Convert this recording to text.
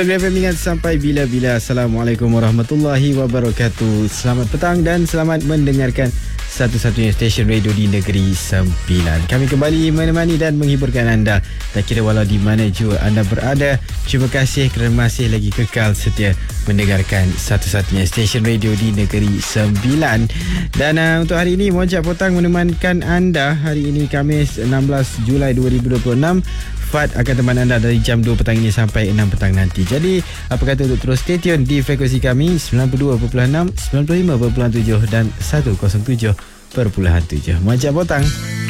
FM ingat sampai bila-bila. Assalamualaikum warahmatullahi wabarakatuh. Selamat petang dan selamat mendengarkan satu-satunya stesen radio di Negeri Sembilan. Kami kembali menemani dan menghiburkan anda. Tak kira walau di mana jua anda berada. Terima kasih kerana masih lagi kekal setia mendengarkan satu-satunya stesen radio di Negeri Sembilan. Dan untuk hari ini Mojak Potang menemankan anda. Hari ini Khamis 16 Julai 2026. Fad akan teman anda dari jam 2 petang ini sampai 6 petang nanti. Jadi, apa kata untuk terus stay tune di frekuensi kami 92.6, 95.7 dan 107.7. Mojak Potang.